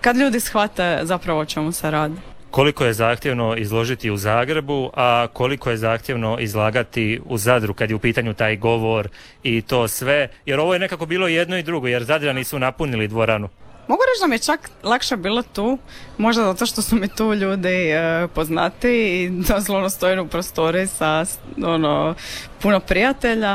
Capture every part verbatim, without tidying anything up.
kad ljudi shvate zapravo o čemu se radi. Koliko je zahtjevno izložiti u Zagrebu, a koliko je zahtjevno izlagati u Zadru kad je u pitanju taj govor i to sve? Jer ovo je nekako bilo jedno i drugo, jer Zadrani su napunili dvoranu. Mogu reći da mi je čak lakše bilo tu, možda zato što su mi tu ljudi e, poznati i doslovno stojim u prostori sa ono, puno prijatelja.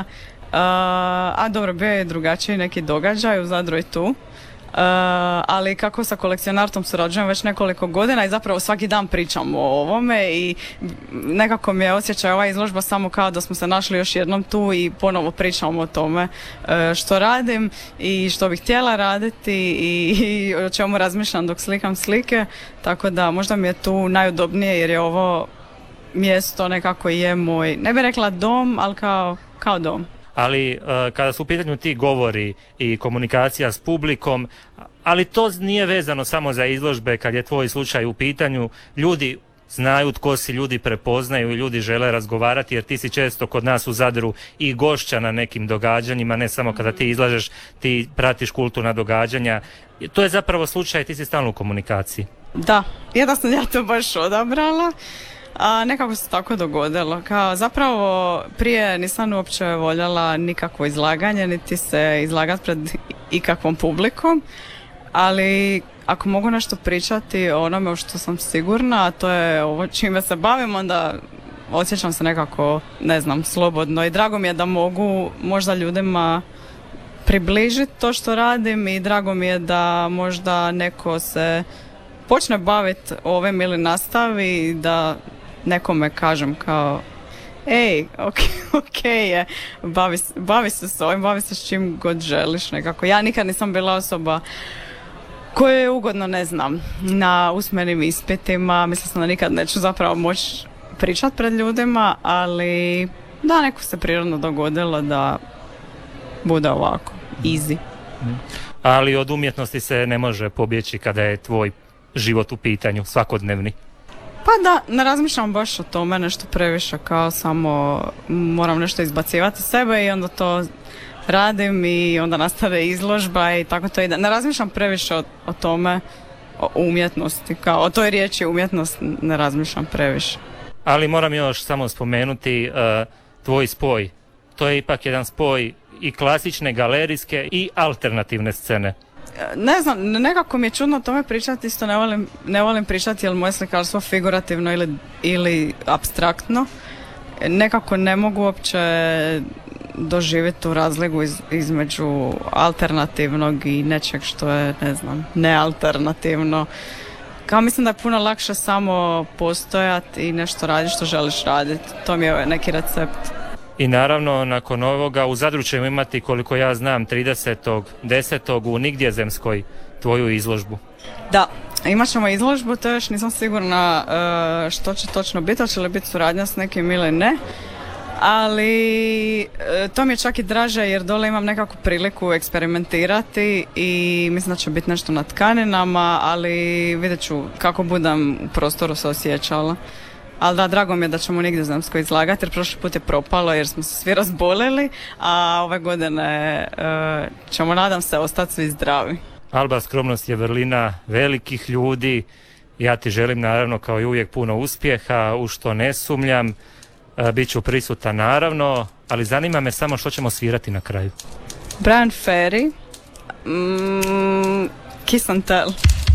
A, a dobro, bio je drugačiji neki događaj u Zadru i tu. Uh, ali kako sa kolekcionartom surađujem već nekoliko godina i zapravo svaki dan pričamo o ovome i nekako mi je osjećaj ova izložba samo kao da smo se našli još jednom tu i ponovo pričamo o tome uh, što radim i što bih htjela raditi i, i o čemu razmišljam dok slikam slike, tako da možda mi je tu najudobnije jer je ovo mjesto nekako je moj, ne bih rekla dom, ali kao, kao dom. Ali uh, kada su u pitanju ti govori i komunikacija s publikom, ali to nije vezano samo za izložbe kad je tvoj slučaj u pitanju, ljudi znaju tko si, ljudi prepoznaju i ljudi žele razgovarati jer ti si često kod nas u Zadru i gošća na nekim događanjima, ne samo kada ti izlažeš, ti pratiš kulturna događanja. To je zapravo slučaj, ti si stalno u komunikaciji. Da, jedan sam ja to baš odabrala. A nekako se tako dogodilo. Kao zapravo prije nisam uopće voljela nikakvo izlaganje, niti se izlagati pred ikakvom publikom, ali ako mogu nešto pričati o onome o što sam sigurna, a to je ovo čime se bavim, onda osjećam se nekako, ne znam, slobodno i drago mi je da mogu možda ljudima približiti to što radim i drago mi je da možda neko se počne baviti ovim ili nastavi da nekome kažem kao ej, ok, ok je, bavi, bavi se s ovim, bavi se s čim god želiš nekako. Ja nikad nisam bila osoba koja je ugodno, ne znam, na usmenim ispitima, mislim sam da nikad neću zapravo moći pričat pred ljudima, ali da, neko se prirodno dogodilo da bude ovako, easy. Ali od umjetnosti se ne može pobjeći kada je tvoj život u pitanju, svakodnevni. Pa da, ne razmišljam baš o tome nešto previše, kao samo moram nešto izbacivati sebe i onda to radim i onda nastave izložba i tako to ide. Ne razmišljam previše o, o tome, o umjetnosti, kao o toj riječi umjetnost ne razmišljam previše. Ali moram još samo spomenuti uh, tvoj spoj. To je ipak jedan spoj i klasične galerijske i alternativne scene. Ne znam, nekako mi je čudno o tome pričati, isto ne volim, ne volim pričati jer moje slikarstvo figurativno ili, ili apstraktno. Nekako ne mogu uopće doživjeti tu razliku iz, između alternativnog i nečeg što je, ne znam, nealternativno. Kao mislim da je puno lakše samo postojati i nešto raditi što želiš raditi. To mi je neki recept. I naravno, nakon ovoga u Zadru ćemo imati, koliko ja znam, tridesetog desetog u Nigdjezemskoj tvoju izložbu. Da, imat ćemo izložbu, to još nisam sigurna uh, što će točno biti, hoće li biti suradnja s nekim ili ne. Ali uh, to mi je čak i draže jer dole imam nekakvu priliku eksperimentirati i mislim da će biti nešto na tkaninama, ali vidjet ću kako budem u prostoru se osjećala. Ali da, drago mi je da ćemo Nigdjezemsko izlagati jer prošli put je propalo jer smo se svi razboleli, a ove godine uh, ćemo, nadam se, ostati svi zdravi. Alba, skromnost je vrlina velikih ljudi. Ja ti želim naravno kao i uvijek puno uspjeha, u što ne sumnjam. Uh, Biću prisutan naravno, ali zanima me samo što ćemo svirati na kraju. Bryan Ferry, mm, Kiss and Tell.